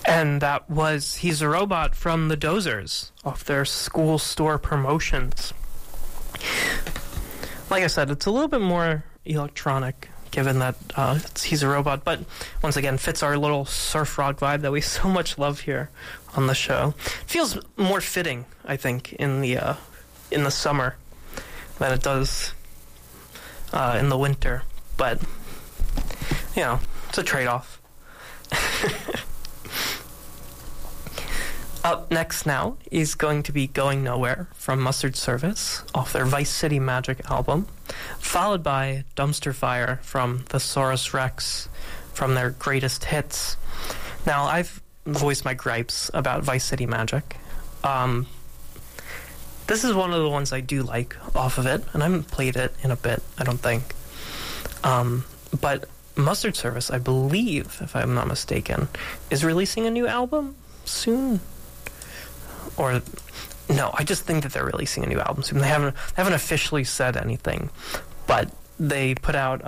And that was He's a Robot from the Dozers off their School Store Promotions. Like I said, it's a little bit more electronic, given that He's a Robot, but once again fits our little surf rock vibe that we so much love here on the show. It feels more fitting, I think, in the summer than it does in the winter, but you know, it's a trade-off. Up next now is going to be Going Nowhere from Mustard Service off their Vice City Magic album, followed by Dumpster Fire from Thesaurus Rex from their Greatest Hits. Now, I've voiced my gripes about Vice City Magic. This is one of the ones I do like off of it, and I haven't played it in a bit, I don't think. But Mustard Service, I believe, if I'm not mistaken, is releasing a new album soon. Or no, I just think that they're releasing a new album soon. They haven't officially said anything, but they put out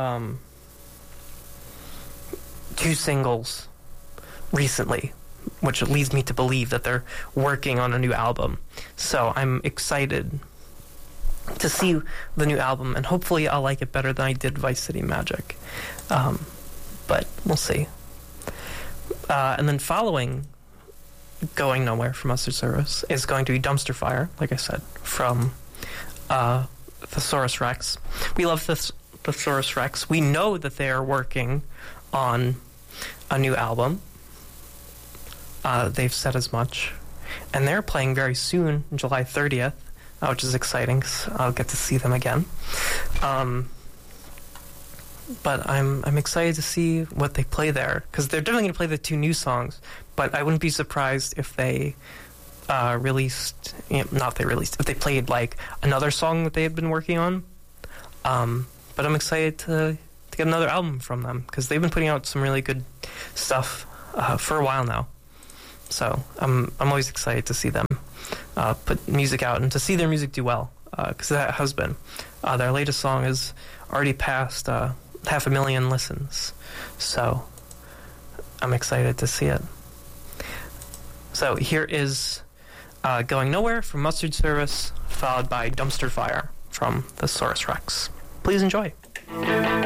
2 singles recently, which leads me to believe that they're working on a new album. So I'm excited to see the new album, and hopefully I'll like it better than I did Vice City Magic. But we'll see. And then following Going Nowhere from Mustard Service is going to be Dumpster Fire, like I said, from Thesaurus Rex. We love Thesaurus Rex. We know that they are working on a new album. They've said as much. And they're playing very soon, July 30th, which is exciting, 'cause I'll get to see them again. But I'm excited to see what they play there, because they're definitely going to play the 2 new songs, but I wouldn't be surprised if they if they played like another song that they had been working on. But I'm excited to get another album from them, because they've been putting out some really good stuff for a while now. So I'm always excited to see them put music out and to see their music do well, because that has been. Their latest song has already passed 500,000 listens, so I'm excited to see it. So here is Going Nowhere from Mustard Service, followed by Dumpster Fire from Thesaurus Rex. Please enjoy.